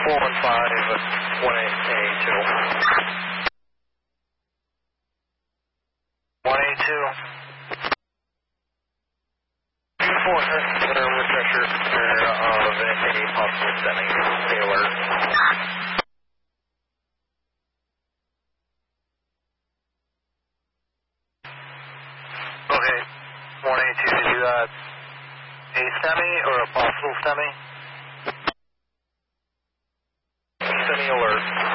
415, 182. 182. Beautiful, consider refresher of any possible sending. Stay alert. Okay, 182, did you a semi or a possible semi? Semi alert.